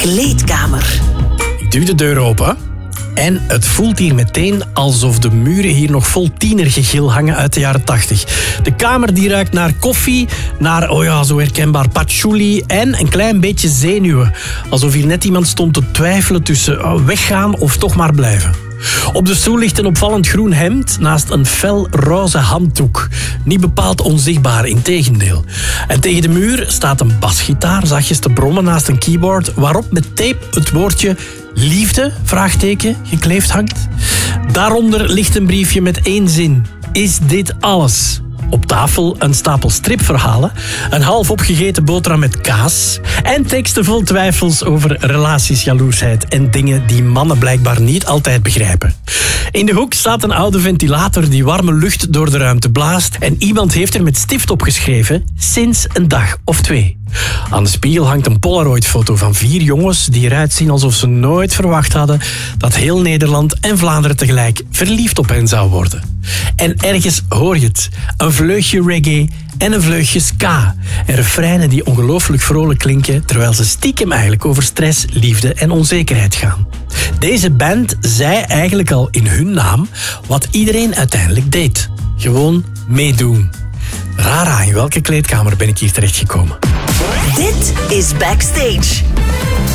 kleedkamer. Ik duw de deur open en het voelt hier meteen alsof de muren hier nog vol tienergegil hangen uit de jaren 80. De kamer die ruikt naar koffie, naar, zo herkenbaar, patchouli en een klein beetje zenuwen. Alsof hier net iemand stond te twijfelen tussen weggaan of toch maar blijven. Op de stoel ligt een opvallend groen hemd naast een fel roze handdoek. Niet bepaald onzichtbaar, integendeel. En tegen de muur staat een basgitaar zachtjes te brommen naast een keyboard waarop met tape het woordje liefde, gekleefd hangt. Daaronder ligt een briefje met 1 zin. Is dit alles? Op tafel een stapel stripverhalen, een half opgegeten boterham met kaas en teksten vol twijfels over relaties, jaloersheid en dingen die mannen blijkbaar niet altijd begrijpen. In de hoek staat een oude ventilator die warme lucht door de ruimte blaast en iemand heeft er met stift op geschreven sinds een dag of 2. Aan de spiegel hangt een Polaroid-foto van 4 jongens die eruit zien alsof ze nooit verwacht hadden dat heel Nederland en Vlaanderen tegelijk verliefd op hen zou worden. En ergens hoor je het. Een vleugje reggae en een vleugje ska. En refreinen die ongelooflijk vrolijk klinken terwijl ze stiekem eigenlijk over stress, liefde en onzekerheid gaan. Deze band zei eigenlijk al in hun naam wat iedereen uiteindelijk deed. Gewoon meedoen. Rara, in welke kleedkamer ben ik hier terechtgekomen? Dit is Backstage.